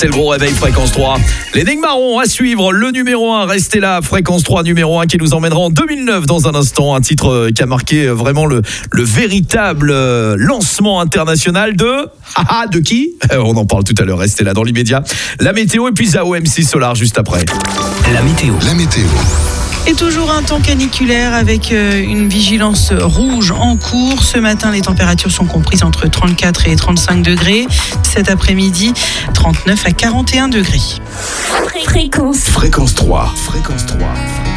c'est le gros réveil Fréquence 3. L'énigme marron à suivre, le numéro 1, restez là, Fréquence 3 numéro 1 qui nous emmènera en 2009 dans un instant, un titre qui a marqué vraiment le véritable lancement international de qui? On en parle tout à l'heure, restez là dans l'immédiat. La météo et puis Zao MC Solar juste après. La météo. Et toujours un temps caniculaire avec une vigilance rouge en cours. Ce matin, les températures sont comprises entre 34 et 35 degrés. Cet après-midi, 39 à 41 degrés. Fréquence 3.